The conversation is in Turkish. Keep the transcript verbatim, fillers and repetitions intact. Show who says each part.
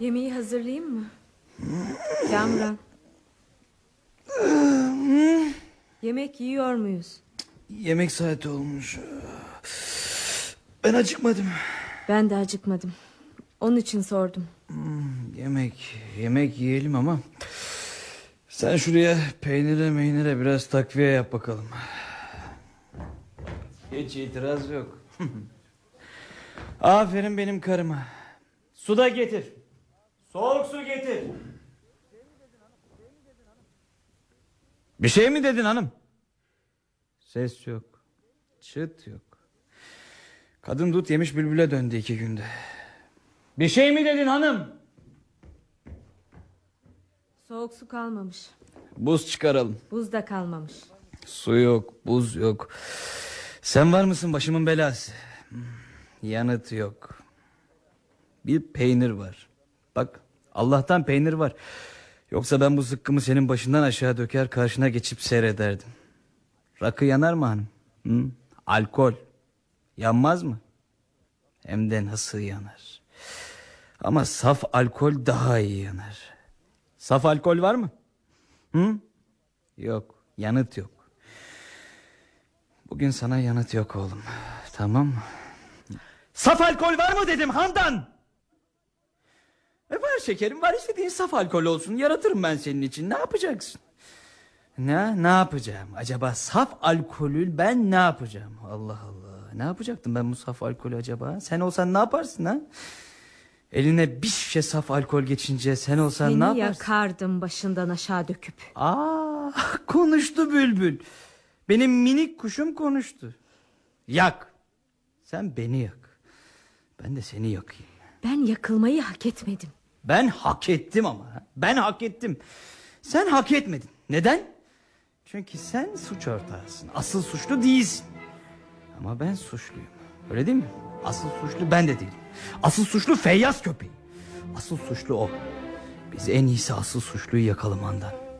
Speaker 1: Yemeği hazırlayayım mı? Kamran. Yemek yiyor muyuz?
Speaker 2: Yemek saati olmuş. Ben acıkmadım.
Speaker 1: Ben de acıkmadım. Onun için sordum.
Speaker 2: Hmm, yemek Yemek yiyelim ama sen şuraya peynire meynire biraz takviye yap bakalım. Hiç itiraz yok. Aferin benim karıma. Su da getir. Soğuk su getir. Bir şey mi dedin hanım? Ses yok. Çıt yok. Kadın dut yemiş bülbüle döndü iki günde. Bir şey mi dedin hanım?
Speaker 1: Soğuk su kalmamış.
Speaker 2: Buz çıkaralım.
Speaker 1: Buz da kalmamış.
Speaker 2: Su yok, buz yok. Sen var mısın başımın belası? Yanıt yok. Bir peynir var. Bak, Allah'tan peynir var. Yoksa ben bu zıkkımı senin başından aşağı döker, karşına geçip seyrederdim. Rakı yanar mı hanım? Hı? Alkol yanmaz mı? Hem de nasıl yanar. Ama saf alkol daha iyi yanar. Saf alkol var mı? Hı? Yok, yanıt yok. Bugün sana yanıt yok oğlum. Tamam mı? Saf alkol var mı dedim Handan. E var şekerim, var, istediğin saf alkol olsun. Yaratırım ben senin için. Ne yapacaksın? Ne, ne yapacağım? Acaba saf alkolü ben ne yapacağım? Allah Allah. Ne yapacaktım ben bu saf alkolü acaba? Sen olsan ne yaparsın ha? Eline bir şişe saf alkol geçince sen olsan
Speaker 1: Seni
Speaker 2: ne yaparsın?
Speaker 1: Seni yakardım başından aşağı döküp.
Speaker 2: Aa, konuştu bülbül. Benim minik kuşum konuştu. Yak. Sen beni yak. Ben de seni yakayım.
Speaker 1: Ben yakılmayı hak etmedim.
Speaker 2: Ben hak ettim ama. Ben hak ettim. Sen hak etmedin. Neden? Çünkü sen suç ortağısın. Asıl suçlu değilsin. Ama ben suçluyum. Öyle değil mi? Asıl suçlu ben de değilim. Asıl suçlu Feyyaz köpeği. Asıl suçlu o. Biz en iyisi asıl suçluyu yakalım Handan.